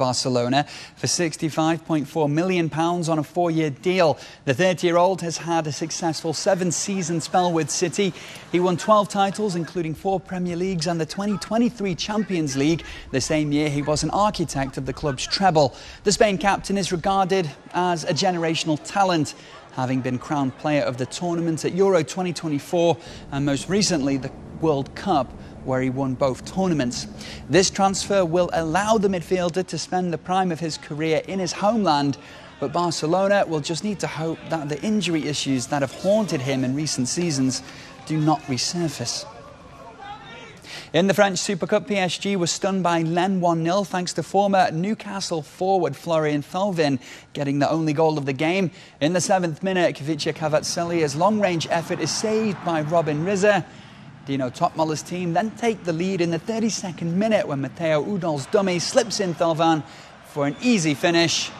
Barcelona for £65.4 million on a 4-year deal. The 30-year-old has had a successful 7-season spell with City. He won 12 titles, including 4 Premier Leagues and the 2023 Champions League. The same year, he was an architect of the club's treble. The Spain captain is regarded as a generational talent, having been crowned player of the tournament at Euro 2024 and most recently the World Cup, where he won both tournaments. This transfer will allow the midfielder to spend the prime of his career in his homeland, but Barcelona will just need to hope that the injury issues that have haunted him in recent seasons do not resurface. In the French Super Cup, PSG was stunned by Lens 1-0 thanks to former Newcastle forward Florian Thauvin getting the only goal of the game. In the 7th minute, Khvicha Kvaratskhelia's long-range effort is saved by Robin Riza. Dino Topmoller's team then take the lead in the 32nd minute when Matteo Udol's dummy slips in Thauvin for an easy finish.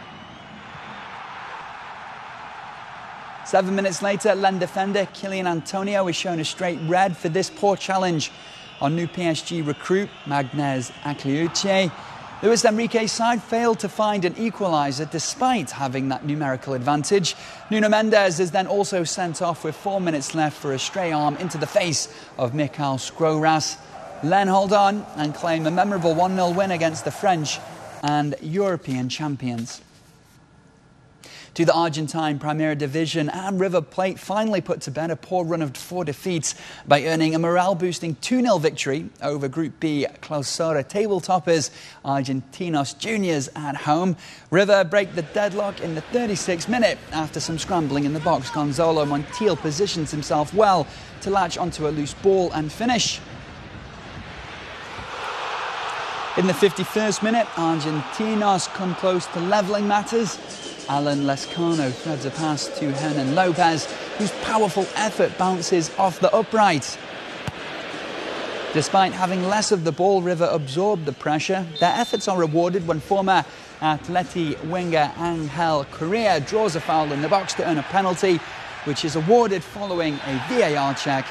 7 minutes later, Lens defender Kylian Antonio is shown a straight red for this poor challenge on new PSG recruit Magnez Akliouche. Luis Enrique's side failed to find an equaliser despite having that numerical advantage. Nuno Mendes is then also sent off with 4 minutes left for a stray arm into the face of Mikhail Skroras. Lens hold on and claim a memorable 1-0 win against the French and European champions. To the Argentine Primera Division, and River Plate finally put to bed a poor run of 4 defeats by earning a morale-boosting 2-0 victory over Group B Clausura table toppers Argentinos Juniors at home. River break the deadlock in the 36th minute after some scrambling in the box. Gonzalo Montiel positions himself well to latch onto a loose ball and finish. In the 51st minute, Argentinos come close to levelling matters. Alan Lescano threads a pass to Hernan Lopez, whose powerful effort bounces off the upright. Despite having less of the ball, River absorbed the pressure. Their efforts are rewarded when former Atleti winger Angel Correa draws a foul in the box to earn a penalty, which is awarded following a VAR check.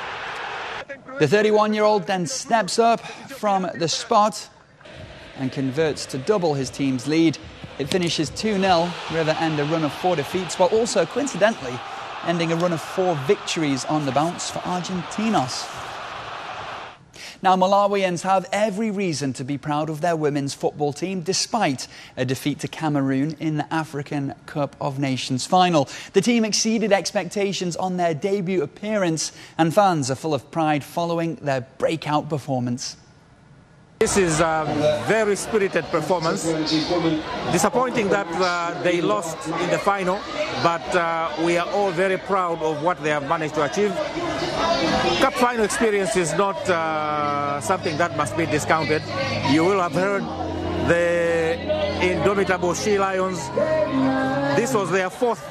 The 31-year-old then steps up from the spot and converts to double his team's lead. It finishes 2-0. River end a run of 4 defeats, while also, coincidentally, ending a run of 4 victories on the bounce for Argentinos. Now, Malawians have every reason to be proud of their women's football team, despite a defeat to Cameroon in the African Cup of Nations final. The team exceeded expectations on their debut appearance, and fans are full of pride following their breakout performance. This is a very spirited performance. Disappointing that they lost in the final, but we are all very proud of what they have managed to achieve. Cup final experience is not something that must be discounted. You will have heard the indomitable She Lions. This was their 4th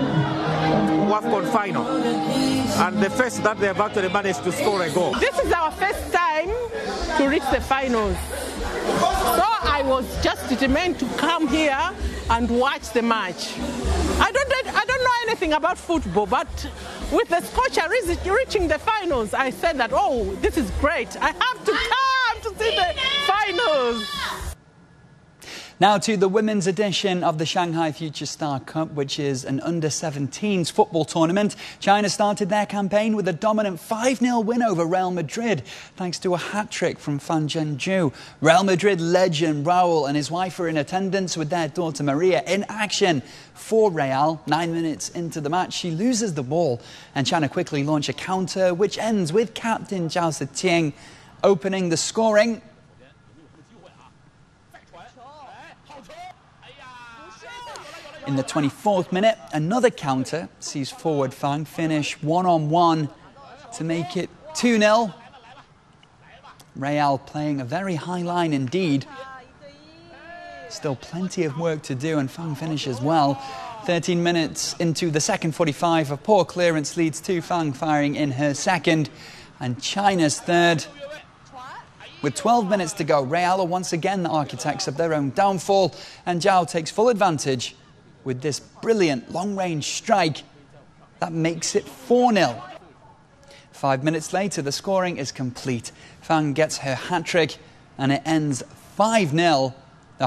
WAFCON final, and the first that they have actually managed to score a goal. This is our first time to reach the finals, so I was just determined to come here and watch the match. I don't know anything about football, but with the Scotia reaching the finals, I said that, oh, this is great. I have to come to see the finals. Now to the women's edition of the Shanghai Future Star Cup, which is an under-17s football tournament. China started their campaign with a dominant 5-0 win over Real Madrid, thanks to a hat-trick from Fan Zhengzhou. Real Madrid legend Raul and his wife are in attendance with their daughter Maria in action for Real. 9 minutes into the match, she loses the ball, and China quickly launch a counter, which ends with captain Zhao Ziting opening the scoring. In the 24th minute, another counter sees forward Fang finish 1-on-1 to make it 2-0. Real playing a very high line indeed. Still plenty of work to do, and Fang finishes well. 13 minutes into the second 45, a poor clearance leads to Fang firing in her second and China's third. With 12 minutes to go, Real are once again the architects of their own downfall, and Zhao takes full advantage with this brilliant long-range strike that makes it 4-0. 5 minutes later, the scoring is complete. Fang gets her hat-trick and it ends 5-0